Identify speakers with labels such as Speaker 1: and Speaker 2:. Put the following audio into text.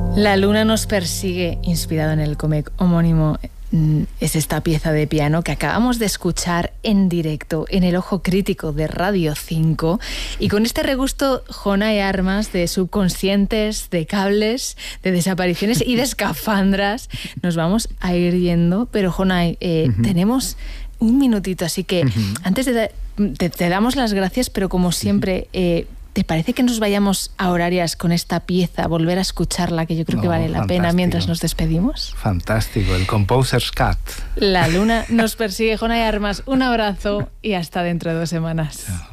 Speaker 1: La luna nos persigue, inspirado en el cómic homónimo, es esta pieza de piano que acabamos de escuchar en directo en El Ojo Crítico de Radio 5, y con este regusto Jonay Armas de subconscientes, de cables, de desapariciones y de escafandras, nos vamos a ir yendo. Pero Jonay, tenemos un minutito, así que antes de te damos las gracias, pero como siempre, ¿te parece que nos vayamos a Horarias con esta pieza, volver a escucharla, que yo creo que vale la pena mientras nos despedimos?
Speaker 2: Fantástico, el Composer's Cut.
Speaker 1: La luna nos persigue, Jonay Armas. Un abrazo y hasta dentro de 2 semanas.
Speaker 2: Chao.